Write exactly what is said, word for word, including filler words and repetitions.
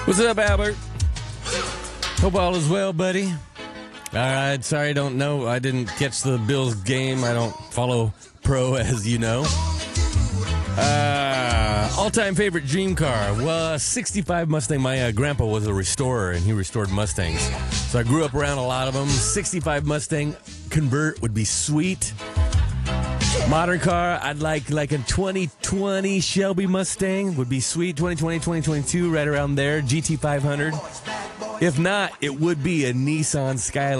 What's up, Albert? Hope all is well, buddy. All right, sorry, I don't know. I didn't catch the Bills game. I don't follow pro, as you know. Uh, all-time favorite dream car? Well, uh, sixty-five Mustang. My uh, grandpa was a restorer, and he restored Mustangs. So I grew up around a lot of them. sixty-five Mustang convert would be sweet. Modern car, I'd like like a twenty twenty Shelby Mustang would be sweet. twenty twenty, twenty twenty-two, right around there. G T five hundred. If not, it would be a Nissan Skyline.